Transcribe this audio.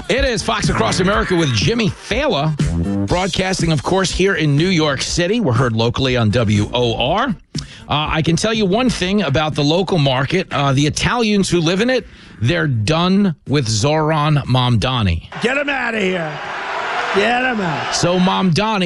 It is Fox Across America with Jimmy Fallon, broadcasting, of course, here in New York City. We're heard locally on WOR. I can tell you one thing about the local market. The Italians who live in it, they're done with Zoran Mamdani. Get him out of here. Get him out. So Mamdani